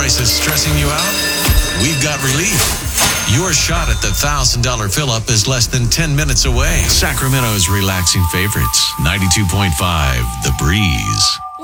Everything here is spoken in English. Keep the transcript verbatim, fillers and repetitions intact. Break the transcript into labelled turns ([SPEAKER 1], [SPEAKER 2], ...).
[SPEAKER 1] prices stressing you out? We've got relief. Your shot at the one thousand dollars fill-up is less than ten minutes away. Sacramento's relaxing favorites, ninety-two point five The Breeze.